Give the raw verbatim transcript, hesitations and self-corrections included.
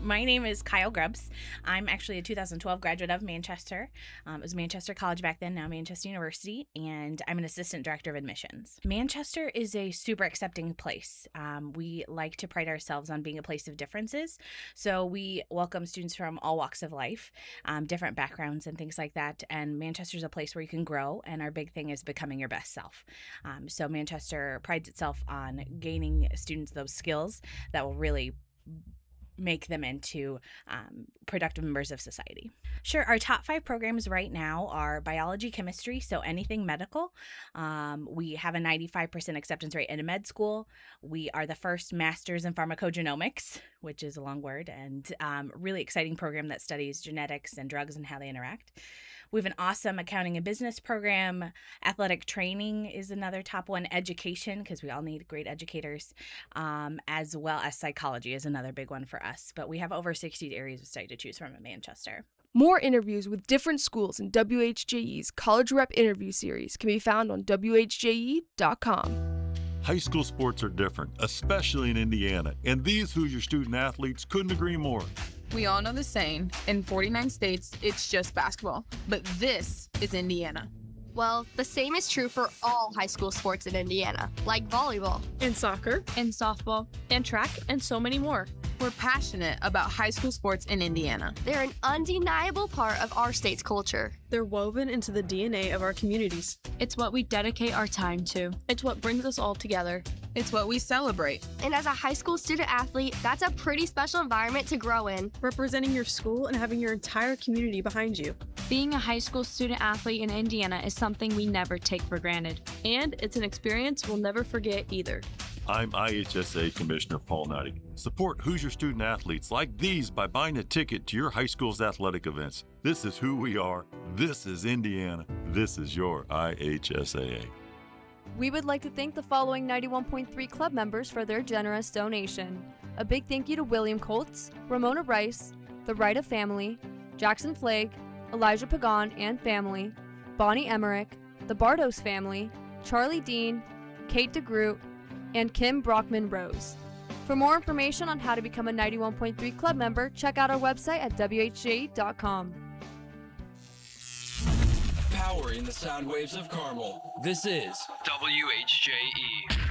My name is Kyle Grubbs. I'm actually a two thousand twelve graduate of Manchester. Um, it was Manchester College back then, now Manchester University, and I'm an assistant director of admissions. Manchester is a super accepting place. Um, we like to pride ourselves on being a place of differences, so we welcome students from all walks of life, um, different backgrounds and things like that, and Manchester is a place where you can grow, and our big thing is becoming your best self. Um, so Manchester prides itself on gaining students those skills that will really make them into um, productive members of society. Sure, our top five programs right now are biology, chemistry, so anything medical. Um, we have a ninety-five percent acceptance rate in a med school. We are the first master's in pharmacogenomics, which is a long word, and um, really exciting program that studies genetics and drugs and how they interact. We have an awesome accounting and business program. Athletic training is another top one. Education, because we all need great educators, um, as well as psychology is another big one for us. But we have over sixty areas of study to choose from in Manchester. More interviews with different schools in W H J E's College Rep Interview Series can be found on W H J E dot com. High school sports are different, especially in Indiana, and these Hoosier student athletes couldn't agree more. We all know the saying, in forty-nine states, it's just basketball. But this is Indiana. Well, the same is true for all high school sports in Indiana, like volleyball, and soccer, and softball, and track, and so many more. We're passionate about high school sports in Indiana. They're an undeniable part of our state's culture. They're woven into the D N A of our communities. It's what we dedicate our time to. It's what brings us all together. It's what we celebrate. And as a high school student athlete, that's a pretty special environment to grow in. Representing your school and having your entire community behind you. Being a high school student athlete in Indiana is something we never take for granted. And it's an experience we'll never forget either. I'm I H S A Commissioner Paul Nutting. Support Hoosier student athletes like these by buying a ticket to your high school's athletic events. This is who we are. This is Indiana. This is your I H S A A. We would like to thank the following ninety-one point three Club members for their generous donation. A big thank you to William Colts, Ramona Rice, the Wright family, Jackson Flagg, Elijah Pagan and family, Bonnie Emmerich, the Bardos family, Charlie Dean, Kate DeGroot, and Kim Brockman Rose. For more information on how to become a ninety-one point three Club member, check out our website at W H J E dot com. Powering the sound waves of Carmel. This is W H J E.